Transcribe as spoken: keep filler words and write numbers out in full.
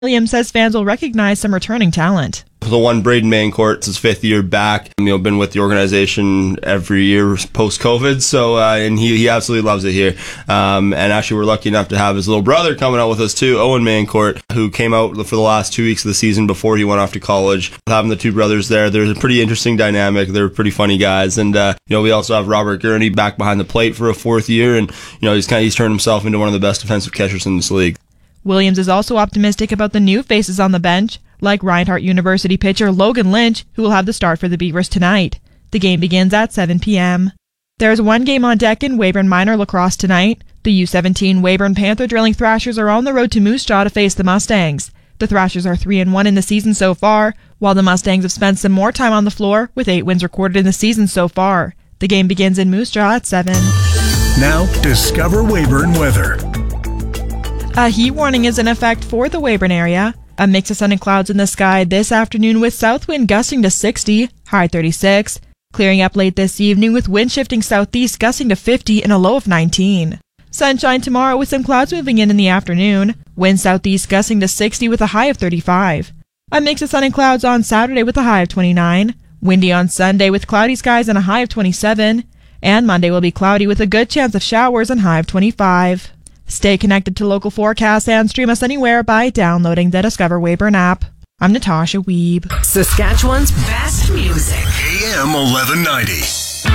Williams says fans will recognize some returning talent. The one, Braden Mancourt, it's his fifth year back. You know, been with the organization every year post-COVID, so uh, and he, he absolutely loves it here. Um, and actually, we're lucky enough to have his little brother coming out with us too, Owen Mancourt, who came out for the last two weeks of the season before he went off to college. Having the two brothers there, there's a pretty interesting dynamic. They're pretty funny guys, and uh, you know, we also have Robert Gurney back behind the plate for a fourth year, and you know, he's kind of he's turned himself into one of the best defensive catchers in this league. Williams is also optimistic about the new faces on the bench, like Reinhardt University pitcher Logan Lynch, who will have the start for the Beavers tonight. The game begins at seven p.m. There is one game on deck in Weyburn Minor lacrosse tonight. The U seventeen Weyburn Panther Drilling Thrashers are on the road to Moose Jaw to face the Mustangs. The Thrashers are three and one in the season so far, while the Mustangs have spent some more time on the floor, with eight wins recorded in the season so far. The game begins in Moose Jaw at seven. Now, discover Weyburn weather. A heat warning is in effect for the Weyburn area. A mix of sun and clouds in the sky this afternoon with south wind gusting to sixty, high thirty-six. Clearing up late this evening with wind shifting southeast gusting to fifty and a low of nineteen. Sunshine tomorrow with some clouds moving in in the afternoon. Wind southeast gusting to sixty with a high of thirty-five. A mix of sun and clouds on Saturday with a high of twenty-nine. Windy on Sunday with cloudy skies and a high of twenty-seven. And Monday will be cloudy with a good chance of showers and high of twenty-five. Stay connected to local forecasts and stream us anywhere by downloading the Discover Weyburn app. I'm Natasha Wiebe. Saskatchewan's best music. A M eleven ninety.